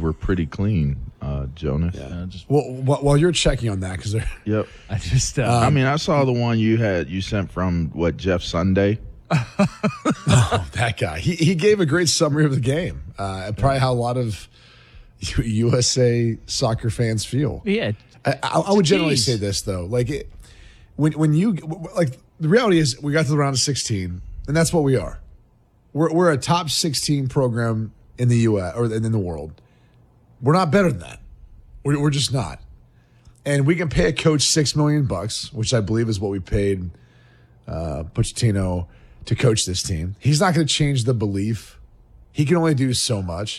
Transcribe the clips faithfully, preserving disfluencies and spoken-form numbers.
over pretty clean, uh, Jonas. Yeah. Uh, just, well, while you're checking on that, because yep, I just, uh, um, I mean, I saw the one you had you sent from what Jeff Sunday. Oh, that guy. He he gave a great summary of the game. Uh, probably how a lot of U S A soccer fans feel. Yeah, I, I, I would generally say this though, like it, when when you like the reality is we got to the round of sixteen, and that's what we are. We're we're a top sixteen program in the U S or in the world. We're not better than that. We're, we're just not. And we can pay a coach six million bucks, which I believe is what we paid uh, Pochettino to coach this team. He's not going to change the belief. He can only do so much.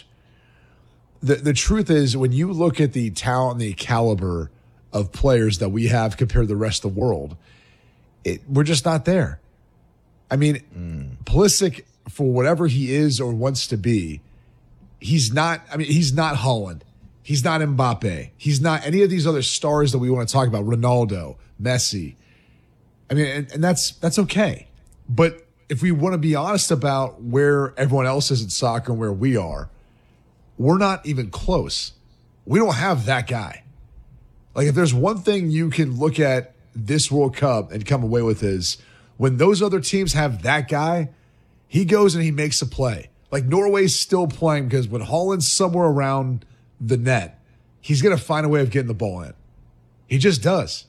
The the truth is, when you look at the talent and the caliber of players that we have compared to the rest of the world, it, we're just not there. I mean, mm. Pulisic, for whatever he is or wants to be, he's not. I mean, he's not Holland. He's not Mbappe. He's not any of these other stars that we want to talk about. Ronaldo, Messi. I mean, and, and that's that's okay. But if we want to be honest about where everyone else is in soccer and where we are, we're not even close. We don't have that guy. Like, if there's one thing you can look at this World Cup and come away with is when those other teams have that guy, he goes and he makes a play. Like, Norway's still playing because when Holland's somewhere around the net, he's going to find a way of getting the ball in. He just does.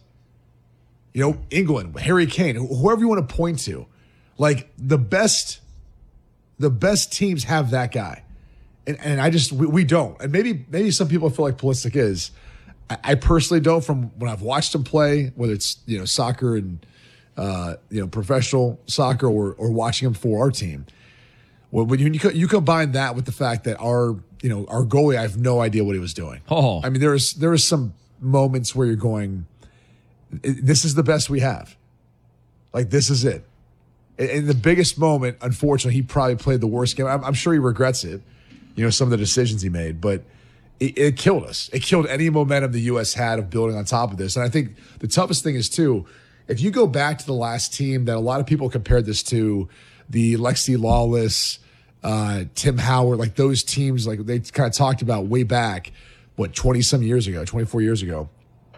You know, England, Harry Kane, whoever you want to point to. Like, the best, the best teams have that guy. And, and I just, we, we don't. And maybe maybe some people feel like Pulisic is. I, I personally don't from when I've watched him play, whether it's, you know, soccer and, uh, you know, professional soccer or or watching him for our team. When, when you, you combine that with the fact that our, you know, our goalie, I have no idea what he was doing. Oh. I mean, there is, there is some moments where you're going, this is the best we have. Like, this is it. In the biggest moment, unfortunately, he probably played the worst game. I'm, I'm sure he regrets it, you know, some of the decisions he made, but it, it killed us. It killed any momentum the U S had of building on top of this. And I think the toughest thing is, too, if you go back to the last team that a lot of people compared this to, the Lexi Lawless, uh, Tim Howard, like those teams, like they kind of talked about way back, what, twenty-some years ago, twenty-four years ago.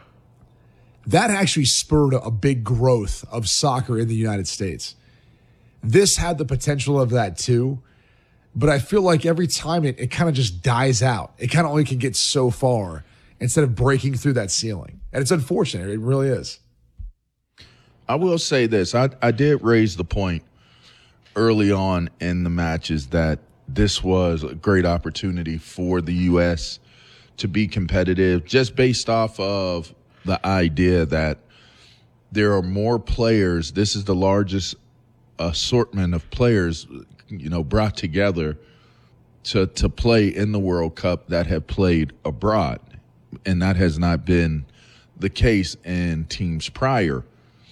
That actually spurred a big growth of soccer in the United States. This had the potential of that too, but I feel like every time it, it kind of just dies out. It kind of only can get so far instead of breaking through that ceiling. And it's unfortunate. It really is. I will say this. I, I did raise the point early on in the matches that this was a great opportunity for the U S to be competitive just based off of the idea that there are more players. This is the largest assortment of players, you know, brought together to to play in the World Cup that have played abroad, and that has not been the case in teams prior.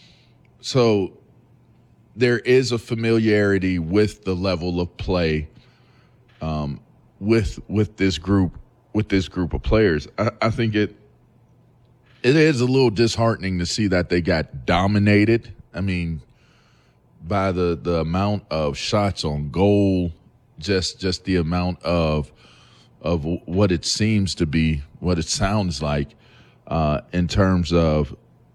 So there is a familiarity with the level of play um, with with this group with this group of players. I, I think it it is a little disheartening to see that they got dominated. I mean, by the, the amount of shots on goal, just just the amount of of what it seems to be, what it sounds like, uh, in terms of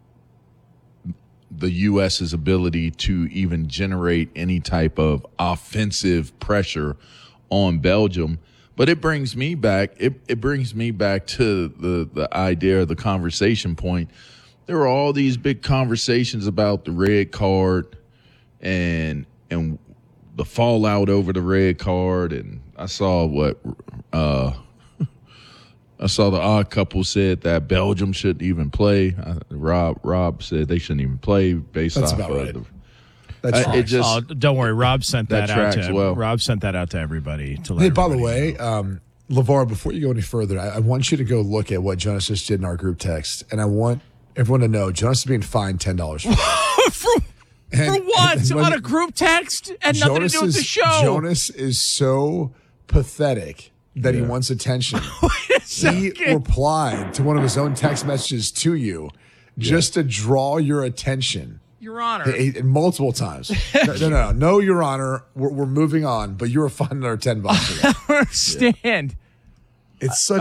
the U S's ability to even generate any type of offensive pressure on Belgium. But it brings me back. It it brings me back to the the idea, the conversation point. There were all these big conversations about the red card and and the fallout over the red card, and I saw what uh, I saw the Odd Couple said that Belgium shouldn't even play. Uh, Rob Rob said they shouldn't even play based That's off about of right. the. That's uh, it just oh, don't worry, Rob sent that, that out tracks to well. Rob sent that out to everybody. To let Hey, by the everybody way, know. um, LeVar, before you go any further, I, I want you to go look at what Jonas just did in our group text, and I want everyone to know Jonas is being fined ten dollars. for, And, for what? and when- On a group text and nothing Jonas to do with is, the show. Jonas is so pathetic that he wants attention. He replied to one of his own text messages to you just to draw your attention. Your Honor. He- he- multiple times. No, no, no, no, Your Honor. We're, we're moving on, but you were fined another ten bucks. I don't understand. It's such